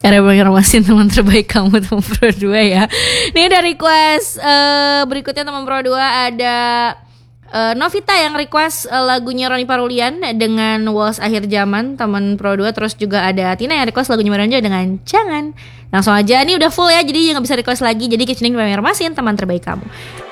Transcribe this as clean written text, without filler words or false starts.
Era Banjarmasin teman terbaik kamu teman Pro 2 ya. Ini ada request berikutnya teman Pro 2 ada Novita yang request lagunya Roni Parulian dengan Waltz Akhir Zaman teman Pro 2. Terus juga ada Tina yang request lagunya Maranjo dengan Jangan. Langsung aja, ini udah full ya, jadi nggak bisa request lagi. Jadi kecuning Banjarmasin teman terbaik kamu.